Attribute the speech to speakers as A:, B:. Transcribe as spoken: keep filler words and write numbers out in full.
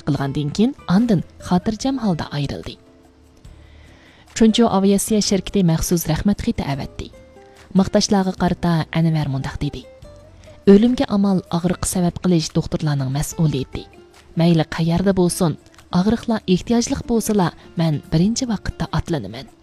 A: qilgandan keyin andin xotirjam holda ayrildi. Chunchu aviasiya şirketi maxsus rahmat xati avatdi. Maqtashlarga qarata Anvar mundaq dedi: "O'limga amal og'riq sabab qilish doktorlarning mas'uliyati. Mayli qayerda bo'lsin, og'riqlar ehtiyojli bo'lsa-la, men birinchi vaqtda atlanaman."